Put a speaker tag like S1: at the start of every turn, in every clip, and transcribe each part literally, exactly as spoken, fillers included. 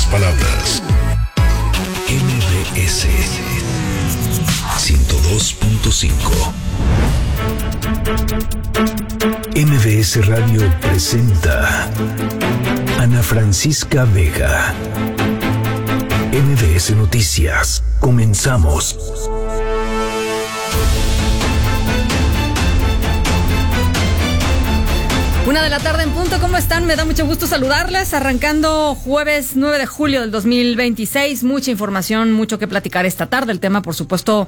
S1: palabras. M B S ciento dos punto cinco. M B S Radio presenta Ana Francisca Vega. M B S Noticias. Comenzamos.
S2: Una de la tarde en punto, ¿cómo están? Me da mucho gusto saludarles, arrancando jueves nueve de julio del dos mil veintiséis, mucha información, mucho que platicar esta tarde, el tema por supuesto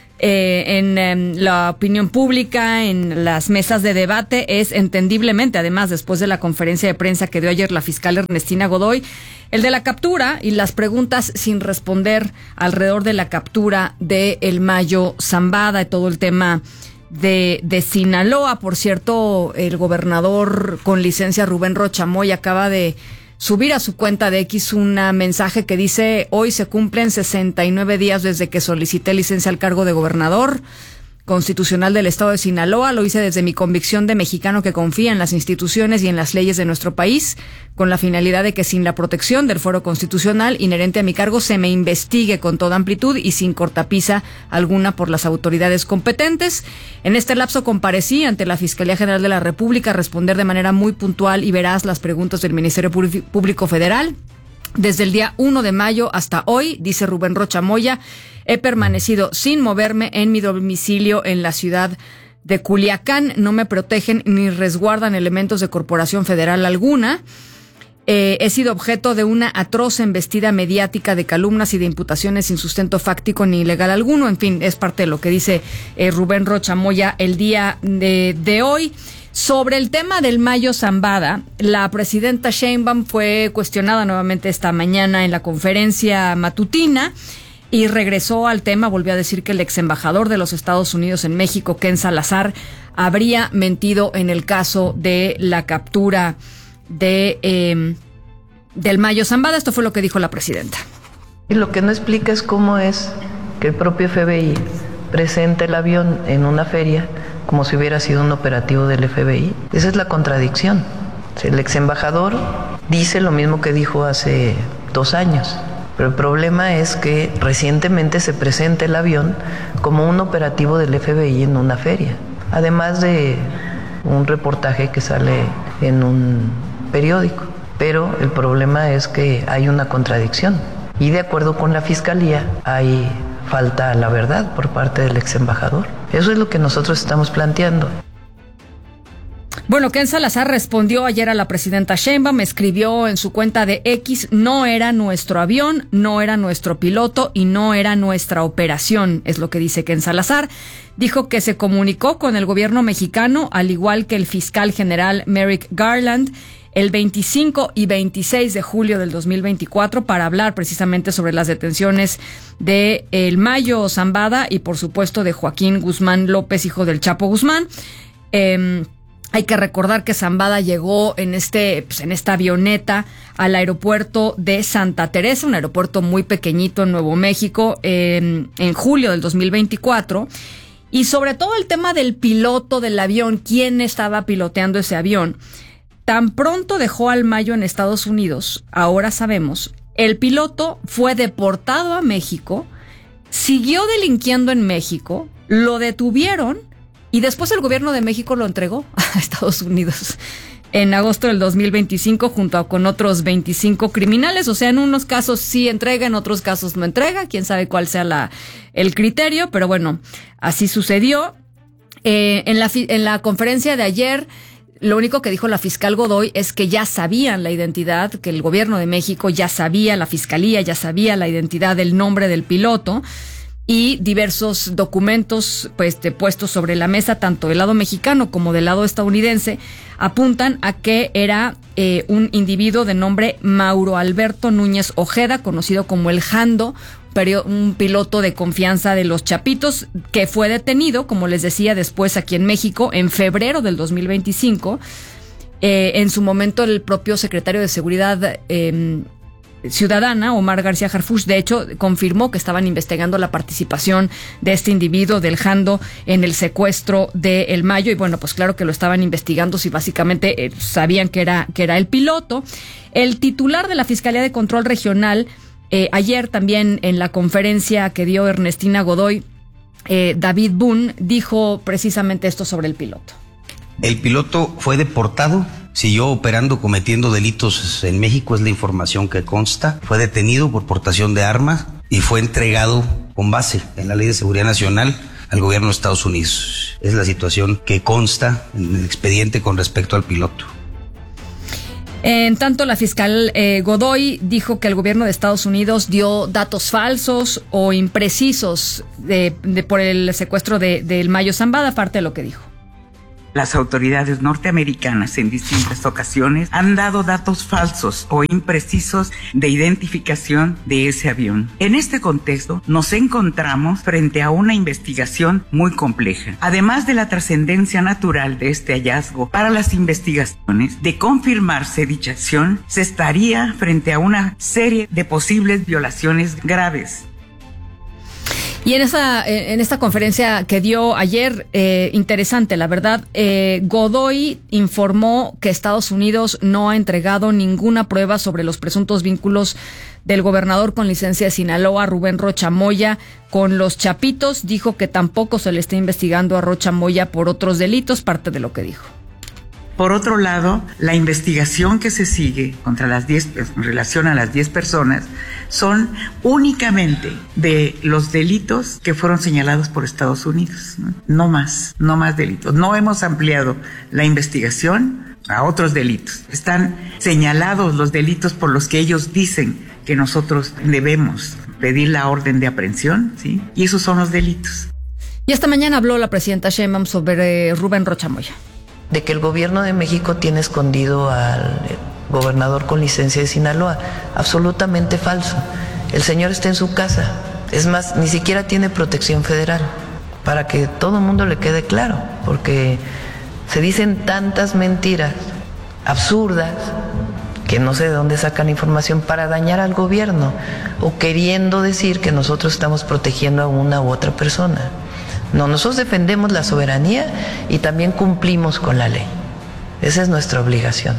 S2: eh, en, en la opinión pública, en las mesas de debate, es entendiblemente, además después de la conferencia de prensa que dio ayer la fiscal Ernestina Godoy, el de la captura y las preguntas sin responder alrededor de la captura de El Mayo Zambada y todo el tema De, de Sinaloa. Por cierto, el gobernador con licencia Rubén Rocha Moya acaba de subir a su cuenta de X un mensaje que dice: hoy se cumplen sesenta y nueve días desde que solicité licencia al cargo de gobernador constitucional del estado de Sinaloa. Lo hice desde mi convicción de mexicano que confía en las instituciones y en las leyes de nuestro país, con la finalidad de que sin la protección del fuero constitucional inherente a mi cargo se me investigue con toda amplitud y sin cortapisa alguna por las autoridades competentes. En este lapso comparecí ante la Fiscalía General de la República a responder de manera muy puntual y veraz las preguntas del Ministerio Público Federal. Desde el día uno de mayo hasta hoy, dice Rubén Rocha Moya, he permanecido sin moverme en mi domicilio en la ciudad de Culiacán. No me protegen ni resguardan elementos de corporación federal alguna. Eh, he sido objeto de una atroz embestida mediática de calumnias y de imputaciones sin sustento fáctico ni legal alguno. En fin, es parte de lo que dice eh, Rubén Rocha Moya el día de, de hoy. Sobre el tema del Mayo Zambada, la presidenta Sheinbaum fue cuestionada nuevamente esta mañana en la conferencia matutina y regresó al tema. Volvió a decir que el ex embajador de los Estados Unidos en México, Ken Salazar, habría mentido en el caso de la captura de eh, del Mayo Zambada. Esto fue lo que dijo la presidenta.
S3: Y lo que no explica es cómo es que el propio F B I presenta el avión en una feria como si hubiera sido un operativo del F B I. Esa es la contradicción. El ex embajador dice lo mismo que dijo hace dos años, pero el problema es que recientemente se presenta el avión como un operativo del F B I en una feria, además de un reportaje que sale en un periódico. Pero el problema es que hay una contradicción y de acuerdo con la fiscalía hay falta a la verdad por parte del ex embajador. Eso es lo que nosotros estamos planteando.
S2: Bueno, Ken Salazar respondió ayer a la presidenta Sheinbaum, escribió en su cuenta de X: no era nuestro avión, no era nuestro piloto y no era nuestra operación, es lo que dice Ken Salazar. Dijo que se comunicó con el gobierno mexicano, al igual que el fiscal general Merrick Garland, el veinticinco y veintiséis de julio del dos mil veinticuatro para hablar precisamente sobre las detenciones de El Mayo Zambada y por supuesto de Joaquín Guzmán López, hijo del Chapo Guzmán. Eh, hay que recordar que Zambada llegó en este, pues, en esta avioneta al aeropuerto de Santa Teresa, un aeropuerto muy pequeñito en Nuevo México, eh, en julio del dos mil veinticuatro. Y sobre todo el tema del piloto del avión, quién estaba piloteando ese avión. Tan pronto dejó al Mayo en Estados Unidos, ahora sabemos, el piloto fue deportado a México, siguió delinquiendo en México, lo detuvieron y después el gobierno de México lo entregó a Estados Unidos en agosto del dos mil veinticinco junto con otros veinticinco criminales. O sea, en unos casos sí entrega, en otros casos no entrega, quién sabe cuál sea la, el criterio, pero bueno, así sucedió. Eh, en la, en la conferencia de ayer, lo único que dijo la fiscal Godoy es que ya sabían la identidad, que el gobierno de México ya sabía, la fiscalía ya sabía la identidad del nombre del piloto y diversos documentos pues puestos sobre la mesa, tanto del lado mexicano como del lado estadounidense, apuntan a que era eh, un individuo de nombre Mauro Alberto Núñez Ojeda, conocido como el Jando, un piloto de confianza de los Chapitos, que fue detenido, como les decía, después aquí en México, en febrero del dos mil veinticinco. Eh, en su momento, el propio secretario de Seguridad eh, Ciudadana, Omar García Harfuch, de hecho, confirmó que estaban investigando la participación de este individuo del Jando en el secuestro de El Mayo, y bueno, pues claro que lo estaban investigando si básicamente eh, sabían que era, que era el piloto. El titular de la Fiscalía de Control Regional, eh, ayer también en la conferencia que dio Ernestina Godoy, eh, David Boone, dijo precisamente esto sobre el piloto.
S4: El piloto fue deportado, siguió operando, cometiendo delitos en México, es la información que consta. Fue detenido por portación de armas y fue entregado con base en la Ley de Seguridad Nacional al gobierno de Estados Unidos. Es la situación que consta en el expediente con respecto al piloto.
S2: En tanto, la fiscal eh, Godoy dijo que el gobierno de Estados Unidos dio datos falsos o imprecisos de, de, por el secuestro de, de El Mayo Zambada, aparte de lo que dijo.
S5: Las autoridades norteamericanas en distintas ocasiones han dado datos falsos o imprecisos de identificación de ese avión. En este contexto, nos encontramos frente a una investigación muy compleja. Además de la trascendencia natural de este hallazgo para las investigaciones, de confirmarse dicha acción, se estaría frente a una serie de posibles violaciones graves.
S2: Y en esa en esta conferencia que dio ayer, eh, interesante, la verdad, eh, Godoy informó que Estados Unidos no ha entregado ninguna prueba sobre los presuntos vínculos del gobernador con licencia de Sinaloa, Rubén Rocha Moya, con los Chapitos. Dijo que tampoco se le está investigando a Rocha Moya por otros delitos, parte de lo que dijo.
S5: Por otro lado, la investigación que se sigue contra las diez, en relación a las diez personas, son únicamente de los delitos que fueron señalados por Estados Unidos, ¿no? No más, no más delitos. No hemos ampliado la investigación a otros delitos. Están señalados los delitos por los que ellos dicen que nosotros debemos pedir la orden de aprehensión, ¿sí? Y esos son los delitos.
S2: Y esta mañana habló la presidenta Sheinbaum sobre eh, Rubén Rocha Moya.
S3: De que el gobierno de México tiene escondido al gobernador con licencia de Sinaloa. Absolutamente falso. El señor está en su casa. Es más, ni siquiera tiene protección federal. Para que todo el mundo le quede claro. Porque se dicen tantas mentiras absurdas que no sé de dónde sacan información para dañar al gobierno o queriendo decir que nosotros estamos protegiendo a una u otra persona. No, nosotros defendemos la soberanía y también cumplimos con la ley. Esa es nuestra obligación.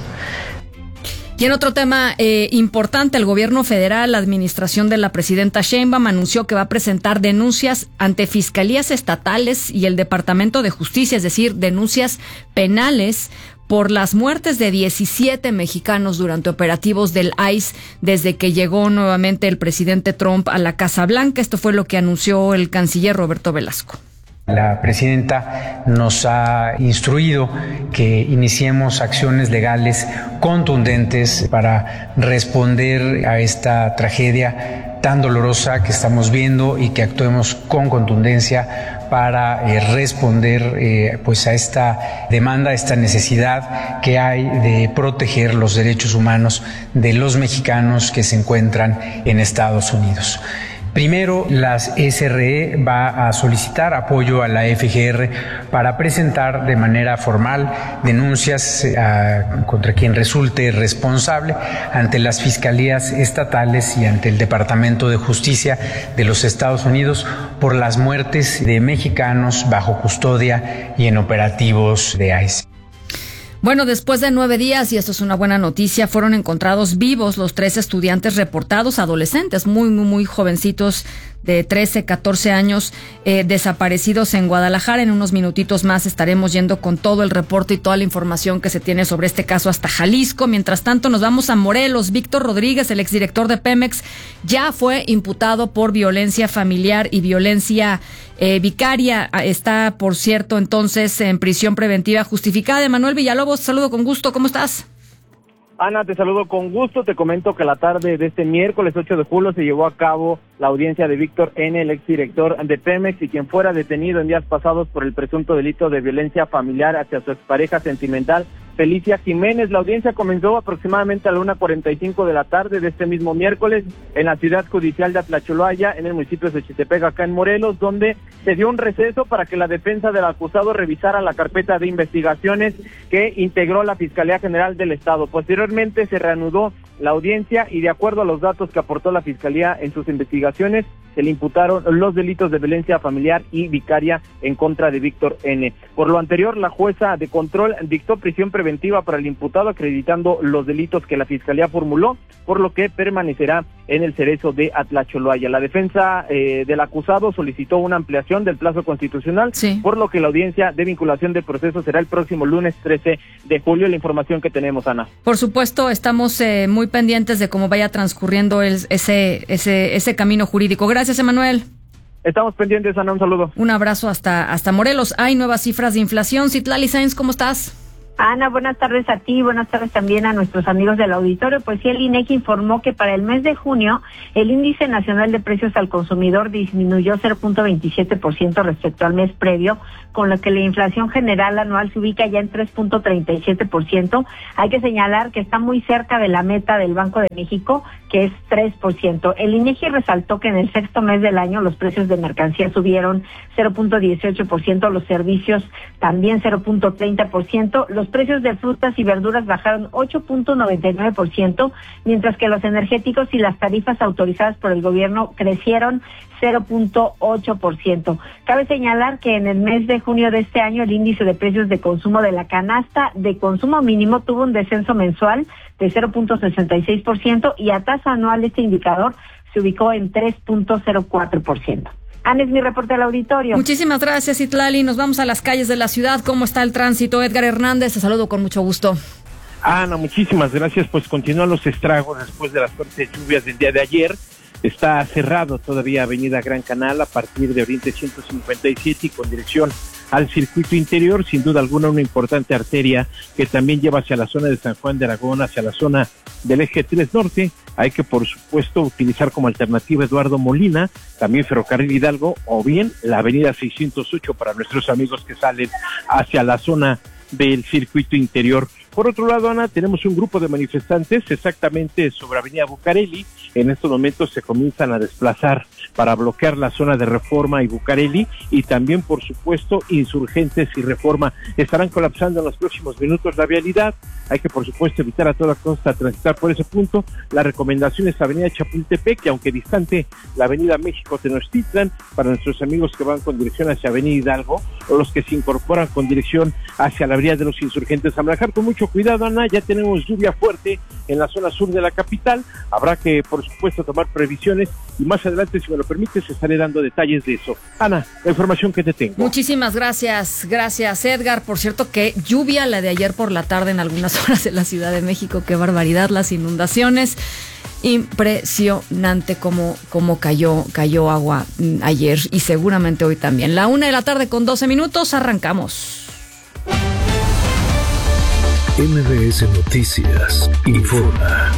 S2: Y en otro tema eh, importante, el gobierno federal, la administración de la presidenta Sheinbaum anunció que va a presentar denuncias ante fiscalías estatales y el Departamento de Justicia, es decir, denuncias penales por las muertes de diecisiete mexicanos durante operativos del I C E desde que llegó nuevamente el presidente Trump a la Casa Blanca. Esto fue lo que anunció el canciller Roberto Velasco.
S6: La presidenta nos ha instruido que iniciemos acciones legales contundentes para responder a esta tragedia tan dolorosa que estamos viendo y que actuemos con contundencia para eh, responder eh, pues a esta demanda, a esta necesidad que hay de proteger los derechos humanos de los mexicanos que se encuentran en Estados Unidos. Primero, las S R E va a solicitar apoyo a la F G R para presentar de manera formal denuncias a, contra quien resulte responsable ante las fiscalías estatales y ante el Departamento de Justicia de los Estados Unidos por las muertes de mexicanos bajo custodia y en operativos de I C E.
S2: Bueno, después de nueve días, y esto es una buena noticia, fueron encontrados vivos los tres estudiantes reportados, adolescentes, muy, muy, muy jovencitos, de trece, catorce años, eh, desaparecidos en Guadalajara. En unos minutitos más estaremos yendo con todo el reporte y toda la información que se tiene sobre este caso hasta Jalisco. Mientras tanto, nos vamos a Morelos. Víctor Rodríguez, el exdirector de Pemex, ya fue imputado por violencia familiar y violencia eh, vicaria. Está, por cierto, entonces en prisión preventiva justificada. Emanuel Villalobos, saludo con gusto. ¿Cómo estás?
S7: Ana, te saludo con gusto. Te comento que la tarde de este miércoles ocho de julio se llevó a cabo la audiencia de Víctor N., el exdirector de Pemex y quien fuera detenido en días pasados por el presunto delito de violencia familiar hacia su expareja sentimental, Felicia Jiménez. La audiencia comenzó aproximadamente a la una cuarenta y cinco de la tarde de este mismo miércoles en la ciudad judicial de Atlacholoaya, en el municipio de Xochitepec, acá en Morelos, donde se dio un receso para que la defensa del acusado revisara la carpeta de investigaciones que integró la Fiscalía General del Estado. Posteriormente se reanudó la audiencia y de acuerdo a los datos que aportó la Fiscalía en sus investigaciones, se le imputaron los delitos de violencia familiar y vicaria en contra de Víctor N. Por lo anterior, la jueza de control dictó prisión preventiva para el imputado, acreditando los delitos que la Fiscalía formuló, por lo que permanecerá en el cerezo de Atlacholoaya. La defensa eh, del acusado solicitó una ampliación del plazo constitucional, sí. por lo que la audiencia de vinculación del proceso será el próximo lunes trece de julio. La información que tenemos, Ana.
S2: Por supuesto, estamos eh, muy pendientes de cómo vaya transcurriendo el, ese, ese, ese camino jurídico. Gracias, Emanuel.
S7: Estamos pendientes, Ana, un saludo.
S2: Un abrazo hasta, hasta Morelos. Hay nuevas cifras de inflación. Citlali Sáenz, ¿cómo estás?
S8: Ana, buenas tardes a ti, buenas tardes también a nuestros amigos del auditorio. Pues sí, el INEGI informó que para el mes de junio el índice nacional de precios al consumidor disminuyó cero punto veintisiete por ciento respecto al mes previo, con lo que la inflación general anual se ubica ya en tres punto treinta y siete por ciento. Hay que señalar que está muy cerca de la meta del Banco de México, que es tres por ciento. El INEGI resaltó que en el sexto mes del año los precios de mercancía subieron cero punto dieciocho por ciento, los servicios también cero punto treinta por ciento, los precios de frutas y verduras bajaron ocho punto noventa y nueve por ciento, mientras que los energéticos y las tarifas autorizadas por el gobierno crecieron cero punto ocho por ciento. Cabe señalar que en el mes de junio de este año el índice de precios de consumo de la canasta de consumo mínimo tuvo un descenso mensual de cero punto sesenta y seis por ciento y a tasa anual este indicador se ubicó en tres punto cero cuatro por ciento. Ana, es mi reporte al auditorio.
S2: Muchísimas gracias, Citlali. Nos vamos a las calles de la ciudad. ¿Cómo está el tránsito? Edgar Hernández, te saludo con mucho gusto.
S9: Ana, muchísimas gracias. Pues continúan los estragos después de las fuertes lluvias del día de ayer. Está cerrado todavía Avenida Gran Canal a partir de Oriente ciento cincuenta y siete y con dirección al circuito interior, sin duda alguna una importante arteria que también lleva hacia la zona de San Juan de Aragón, hacia la zona del eje tres norte. Hay que, por supuesto, utilizar como alternativa Eduardo Molina, también Ferrocarril Hidalgo, o bien la avenida seiscientos ocho para nuestros amigos que salen hacia la zona del circuito interior. Por otro lado, Ana, tenemos un grupo de manifestantes exactamente sobre Avenida Bucareli. En estos momentos se comienzan a desplazar para bloquear la zona de Reforma y Bucareli, y también, por supuesto, Insurgentes y Reforma estarán colapsando en los próximos minutos la vialidad. Hay que, por supuesto, evitar a toda costa transitar por ese punto. La recomendación es Avenida Chapultepec, que aunque distante la Avenida México Tenochtitlan, para nuestros amigos que van con dirección hacia Avenida Hidalgo, o los que se incorporan con dirección hacia la Avenida de los Insurgentes. A manejar con mucho cuidado, Ana, ya tenemos lluvia fuerte en la zona sur de la capital. Habrá que, por supuesto, tomar previsiones, y más adelante, si me lo permites, estaré dando detalles de eso. Ana, la información que te tengo.
S2: Muchísimas gracias, gracias, Edgar. Por cierto, que lluvia la de ayer por la tarde en algunas horas de la Ciudad de México. Qué barbaridad, las inundaciones. Impresionante cómo, cómo cayó, cayó agua ayer y seguramente hoy también. La una de la tarde con doce minutos, arrancamos.
S1: M B S Noticias informa.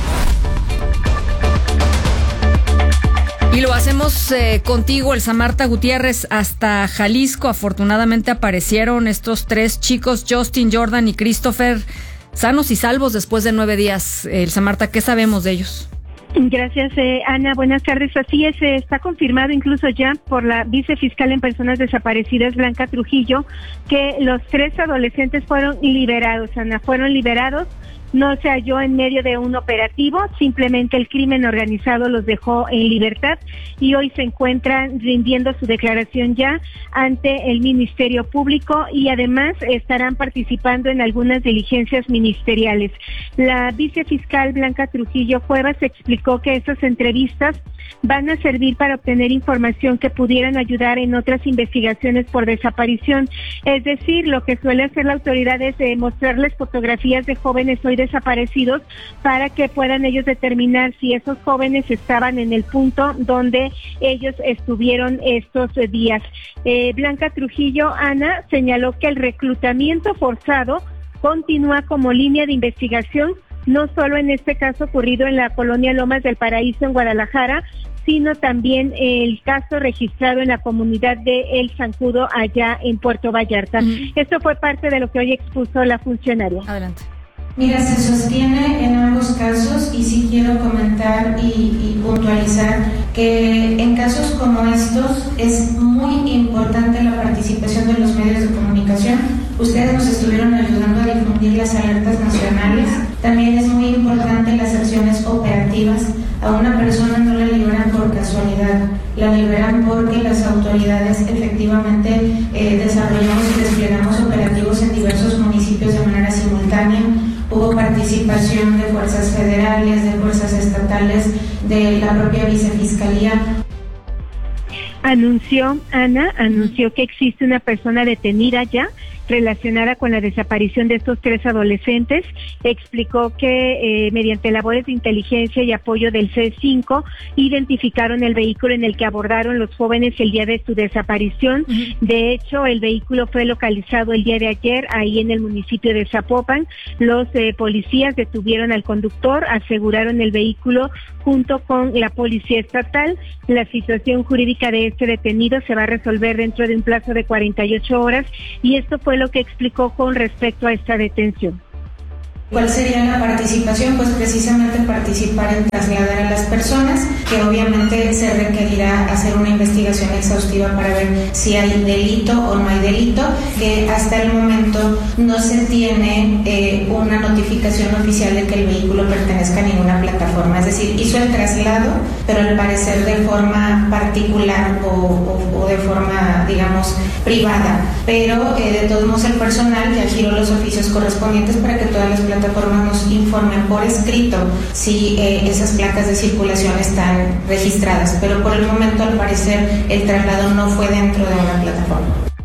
S2: Y lo hacemos eh, contigo, Elsa Marta Gutiérrez, hasta Jalisco. Afortunadamente aparecieron estos tres chicos, Justin, Jordan y Christopher, sanos y salvos después de nueve días. Elsa Marta, ¿qué sabemos de ellos?
S10: Gracias, eh, Ana. Buenas tardes. Así es, eh, está confirmado incluso ya por la vicefiscal en personas desaparecidas, Blanca Trujillo, que los tres adolescentes fueron liberados, Ana, fueron liberados. No se halló en medio de un operativo, simplemente el crimen organizado los dejó en libertad y hoy se encuentran rindiendo su declaración ya ante el Ministerio Público y además estarán participando en algunas diligencias ministeriales. La vicefiscal Blanca Trujillo Cuevas explicó que estas entrevistas van a servir para obtener información que pudieran ayudar en otras investigaciones por desaparición. Es decir, lo que suele hacer la autoridad es eh, mostrarles fotografías de jóvenes hoy desaparecidos para que puedan ellos determinar si esos jóvenes estaban en el punto donde ellos estuvieron estos días. Eh, Blanca Trujillo, Ana, señaló que el reclutamiento forzado continúa como línea de investigación, no solo en este caso ocurrido en la colonia Lomas del Paraíso en Guadalajara, sino también el caso registrado en la comunidad de El Zancudo allá en Puerto Vallarta. Uh-huh. Esto fue parte de lo que hoy expuso la funcionaria.
S2: Adelante.
S11: Mira, se sostiene en ambos casos y sí quiero comentar y, y puntualizar que en casos como estos es muy importante la participación de los medios de comunicación. Ustedes nos estuvieron ayudando a difundir las alertas nacionales. También es muy importante las acciones operativas exhaustivas, a una persona no la liberan por casualidad, la liberan porque las autoridades efectivamente eh, desarrollamos y desplegamos operativos en diversos municipios de manera simultánea. Hubo participación de fuerzas federales, de fuerzas estatales, de la propia vicefiscalía.
S10: Anunció, Ana, anunció que existe una persona detenida ya relacionada con la desaparición de estos tres adolescentes. Explicó que eh, mediante labores de inteligencia y apoyo del C cinco identificaron el vehículo en el que abordaron los jóvenes el día de su desaparición. Uh-huh. De hecho, el vehículo fue localizado el día de ayer ahí en el municipio de Zapopan. Los eh, policías detuvieron al conductor, aseguraron el vehículo junto con la policía estatal. La situación jurídica de este detenido se va a resolver dentro de un plazo de cuarenta y ocho horas y esto fue lo que explicó con respecto a esta detención.
S11: ¿Cuál sería la participación? Pues precisamente participar en trasladar a las personas, que obviamente se requerirá hacer una investigación exhaustiva para ver si hay delito o no hay delito, que hasta el momento no se tiene eh, una notificación oficial de que el vehículo pertenezca a ninguna plataforma, es decir, hizo el traslado, pero al parecer de forma particular o, o, o de forma, digamos, privada, pero eh, de todos modos el personal ya giró los oficios correspondientes para que todas las plataformas plataformas nos informen por escrito si eh, esas placas de circulación están registradas, pero por el momento al parecer el traslado no fue dentro de una plataforma.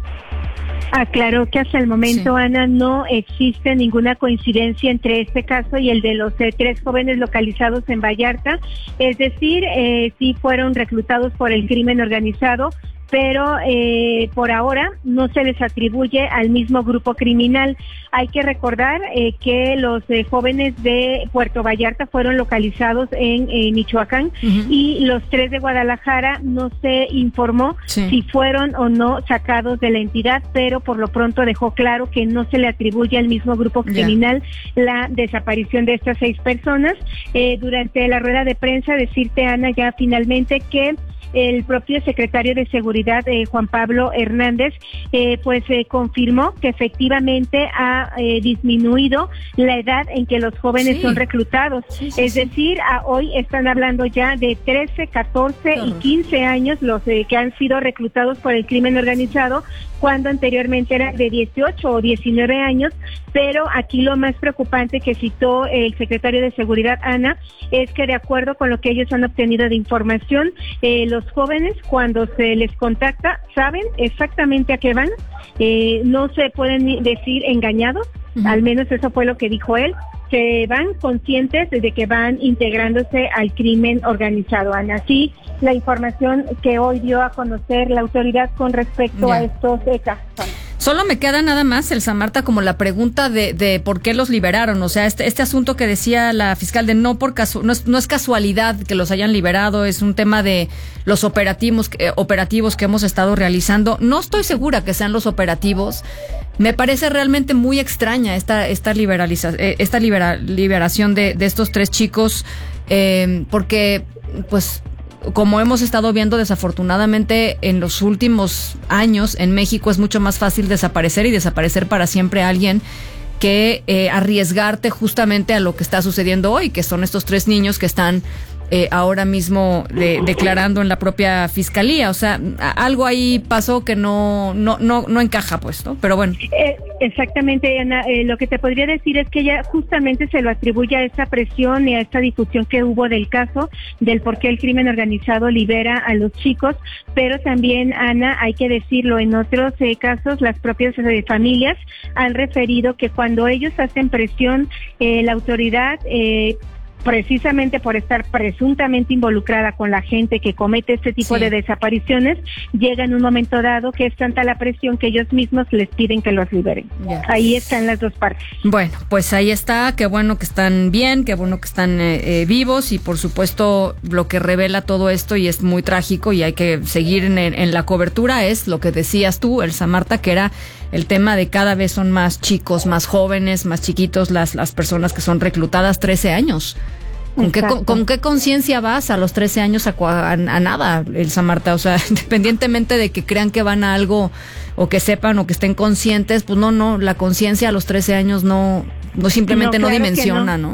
S10: Aclaró que hasta el momento, sí. Ana, no existe ninguna coincidencia entre este caso y el de los eh, tres jóvenes localizados en Vallarta, es decir, eh, sí fueron reclutados por el crimen organizado, pero eh, por ahora no se les atribuye al mismo grupo criminal. Hay que recordar eh, que los eh, jóvenes de Puerto Vallarta fueron localizados en eh, Michoacán, uh-huh. y los tres de Guadalajara no se informó sí. si fueron o no sacados de la entidad, pero por lo pronto dejó claro que no se le atribuye al mismo grupo criminal yeah. la desaparición de estas seis personas. Eh, durante la rueda de prensa, decirte, Ana, ya finalmente que el propio secretario de Seguridad, eh, Juan Pablo Hernández, eh, pues eh, confirmó que efectivamente ha eh, disminuido la edad en que los jóvenes sí. son reclutados. Sí, sí, es sí. decir, a hoy están hablando ya de trece, catorce claro. y quince años los eh, que han sido reclutados por el crimen organizado, cuando anteriormente era de dieciocho o diecinueve años, pero aquí lo más preocupante que citó el secretario de Seguridad, Ana, es que de acuerdo con lo que ellos han obtenido de información, eh, los jóvenes cuando se les contacta saben exactamente a qué van, eh, no se pueden decir engañados, uh-huh. al menos eso fue lo que dijo él, que van conscientes de que van integrándose al crimen organizado. Ana, así la información que hoy dio a conocer la autoridad con respecto yeah. a estos casos.
S2: Solo me queda nada más, Elsa Marta, como la pregunta de, de por qué los liberaron. O sea, este, este asunto que decía la fiscal de no por casu- no es, no es casualidad que los hayan liberado, es un tema de los operativos, eh, operativos que hemos estado realizando. No estoy segura que sean los operativos. Me parece realmente muy extraña esta esta liberaliza, eh, esta libera, liberación de, de estos tres chicos, eh, porque pues como hemos estado viendo, desafortunadamente en los últimos años en México es mucho más fácil desaparecer y desaparecer para siempre a alguien que eh, arriesgarte justamente a lo que está sucediendo hoy, que son estos tres niños que están eh, ahora mismo de, declarando en la propia fiscalía. O sea, algo ahí pasó que no no no no encaja, pues, ¿no? Pero bueno.
S10: Eh, exactamente, Ana. Eh, lo que te podría decir es que ella justamente se lo atribuye a esta presión y a esta difusión que hubo del caso, del por qué el crimen organizado libera a los chicos, pero también, Ana, hay que decirlo, en otros eh, casos las propias eh, familias han referido que cuando ellos hacen presión, eh, la autoridad eh, precisamente por estar presuntamente involucrada con la gente que comete este tipo sí. de desapariciones, llega en un momento dado que es tanta la presión que ellos mismos les piden que los liberen. Yeah. Ahí están las dos partes.
S2: Bueno, pues ahí está, qué bueno que están bien, qué bueno que están eh, eh, vivos y por supuesto lo que revela todo esto y es muy trágico y hay que seguir en, en la cobertura es lo que decías tú, Elsa Marta, que era el tema de cada vez son más chicos, más jóvenes, más chiquitos las, las personas que son reclutadas, trece años. ¿Con qué, con, ¿Con qué conciencia vas a los trece años a, a, a nada, Elsa Marta? O sea, independientemente de que crean que van a algo o que sepan o que estén conscientes, pues no, no, la conciencia a los trece años no, no simplemente no, claro no dimensiona,
S10: no.
S2: ¿no?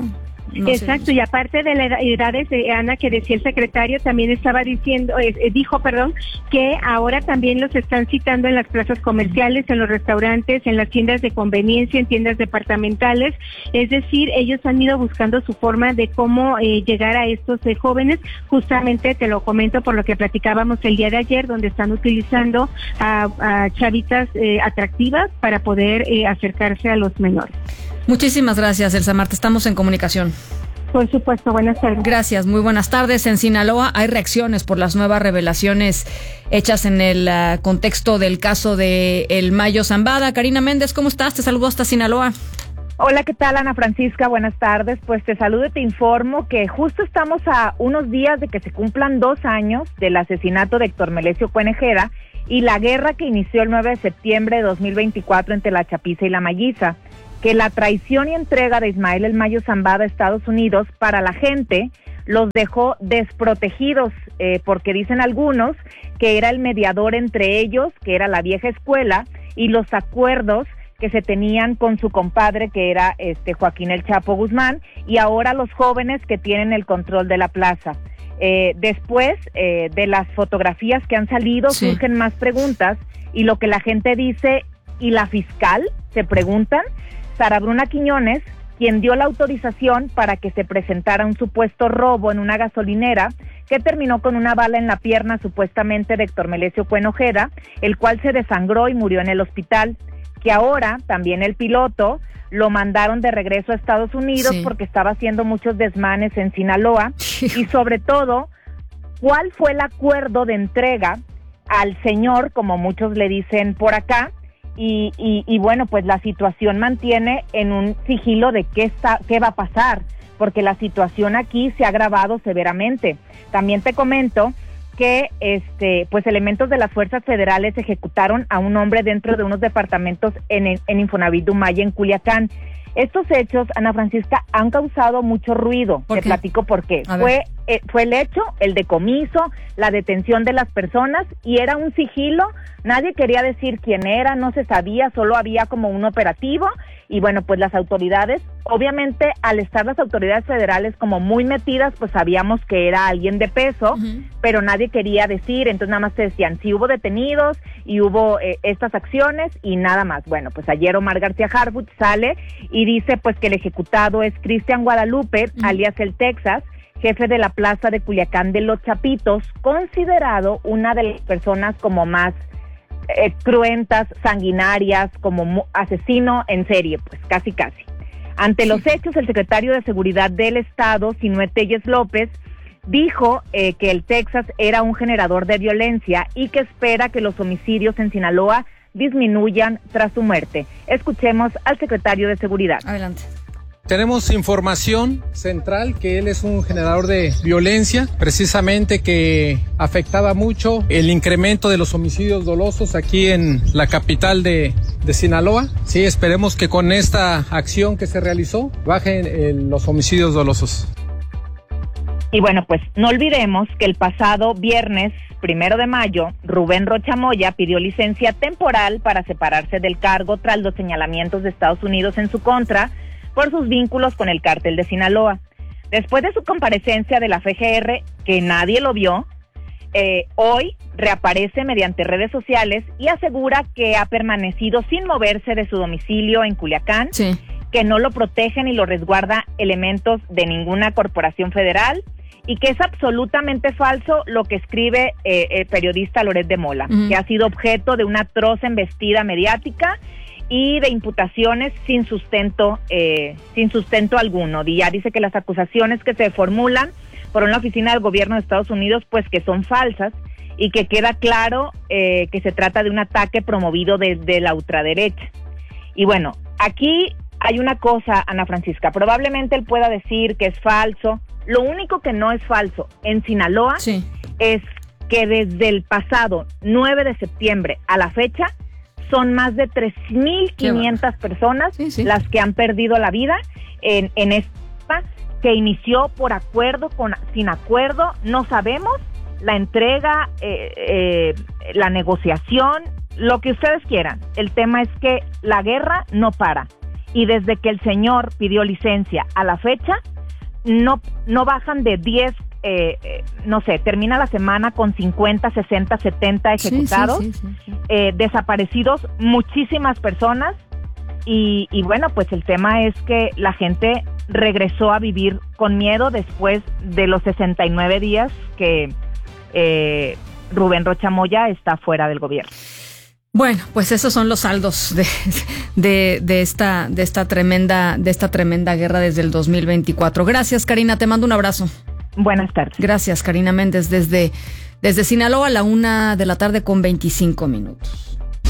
S2: No
S10: Exacto,
S2: sé.
S10: y aparte de las edades de Ana que decía el secretario, también estaba diciendo, eh, eh, dijo, perdón, que ahora también los están citando en las plazas comerciales, en los restaurantes, en las tiendas de conveniencia, en tiendas departamentales, es decir, ellos han ido buscando su forma de cómo eh, llegar a estos eh, jóvenes, justamente te lo comento por lo que platicábamos el día de ayer, donde están utilizando a, a chavitas eh, atractivas para poder eh, acercarse a los menores.
S2: Muchísimas gracias, Elsa Marta. Estamos en comunicación.
S10: Por supuesto, buenas tardes.
S2: Gracias, muy buenas tardes. En Sinaloa hay reacciones por las nuevas revelaciones hechas en el uh, contexto del caso de el Mayo Zambada. Karina Méndez, ¿cómo estás? Te saludo hasta Sinaloa.
S12: Hola, ¿qué tal, Ana Francisca? Buenas tardes. Pues te saludo y te informo que justo estamos a unos días de que se cumplan dos años del asesinato de Héctor Melesio Cuenejera y la guerra que inició el nueve de septiembre de dos mil veinticuatro entre la Chapiza y la Malliza, que la traición y entrega de Ismael El Mayo Zambada a Estados Unidos para la gente los dejó desprotegidos, eh, porque dicen algunos que era el mediador entre ellos, que era la vieja escuela, y los acuerdos que se tenían con su compadre, que era este Joaquín El Chapo Guzmán, y ahora los jóvenes que tienen el control de la plaza. Eh, después eh, de las fotografías que han salido, sí, surgen más preguntas, y lo que la gente dice, y la fiscal se preguntan, Sara Bruna Quiñones, quien dio la autorización para que se presentara un supuesto robo en una gasolinera que terminó con una bala en la pierna supuestamente de Héctor Melesio Cuenojera, el cual se desangró y murió en el hospital, que ahora también el piloto lo mandaron de regreso a Estados Unidos, sí, porque estaba haciendo muchos desmanes en Sinaloa, y sobre todo, ¿cuál fue el acuerdo de entrega al señor, como muchos le dicen por acá? Y, y, y bueno, pues la situación mantiene en un sigilo de qué está, qué va a pasar, porque la situación aquí se ha agravado severamente. También te comento que este pues elementos de las fuerzas federales ejecutaron a un hombre dentro de unos departamentos en, en Infonavit Dumaya, en Culiacán. Estos hechos, Ana Francisca, han causado mucho ruido. Te platico por qué. Fue, eh, fue el hecho, el decomiso, la detención de las personas, y era un sigilo. Nadie quería decir quién era, no se sabía, solo había como un operativo. Y bueno, pues las autoridades, obviamente al estar las autoridades federales como muy metidas, pues sabíamos que era alguien de peso, uh-huh, pero nadie quería decir, entonces nada más te decían, sí hubo detenidos y hubo eh, estas acciones y nada más. Bueno, pues ayer Omar García Harfuch sale y dice pues que el ejecutado es Cristian Guadalupe, uh-huh, alias el Texas, jefe de la plaza de Culiacán de los Chapitos, considerado una de las personas como más Eh, cruentas, sanguinarias, como mu- asesino en serie, pues casi casi. Ante los hechos, el secretario de Seguridad del Estado, Sinué Telles López, dijo eh, que el Texas era un generador de violencia y que espera que los homicidios en Sinaloa disminuyan tras su muerte. Escuchemos al secretario de Seguridad.
S2: Adelante.
S13: Tenemos información central que él es un generador de violencia, precisamente que afectaba mucho el incremento de los homicidios dolosos aquí en la capital de, de Sinaloa. Sí, esperemos que con esta acción que se realizó bajen eh, los homicidios dolosos.
S12: Y bueno, pues no olvidemos que el pasado viernes primero de mayo, Rubén Rocha Moya pidió licencia temporal para separarse del cargo tras los señalamientos de Estados Unidos en su contra por sus vínculos con el cártel de Sinaloa. Después de su comparecencia de la F G R, que nadie lo vio, eh, hoy reaparece mediante redes sociales y asegura que ha permanecido sin moverse de su domicilio en Culiacán, sí, que no lo protegen y lo resguarda elementos de ninguna corporación federal, y que es absolutamente falso lo que escribe eh, el periodista Loret de Mola, uh-huh, que ha sido objeto de una atroz embestida mediática y de imputaciones sin sustento, eh, sin sustento alguno. Y ya dice que las acusaciones que se formulan por una oficina del gobierno de Estados Unidos, pues que son falsas, y que queda claro eh, que se trata de un ataque promovido desde la ultraderecha. Y bueno, aquí hay una cosa, Ana Francisca, probablemente él pueda decir que es falso. Lo único que no es falso en Sinaloa, sí, es que desde el pasado nueve de septiembre a la fecha son más de tres mil quinientas personas, sí, sí, las que han perdido la vida en, en esta que inició por acuerdo, con sin acuerdo, no sabemos, la entrega, eh, eh, la negociación, lo que ustedes quieran. El tema es que la guerra no para, y desde que el señor pidió licencia a la fecha, no, no bajan de diez, eh, eh, no sé, termina la semana con cincuenta, sesenta, setenta ejecutados, sí, sí, sí, sí, sí. Eh, desaparecidos muchísimas personas y, y bueno, pues el tema es que la gente regresó a vivir con miedo después de los sesenta y nueve días que eh, Rubén Rocha Moya está fuera del gobierno.
S2: Bueno, pues esos son los saldos de, de, de esta, de esta tremenda, de esta tremenda guerra desde el dos mil veinticuatro. Gracias, Karina, te mando un abrazo.
S12: Buenas tardes.
S2: Gracias, Karina Méndez, desde, desde Sinaloa, a la una de la tarde con veinticinco minutos.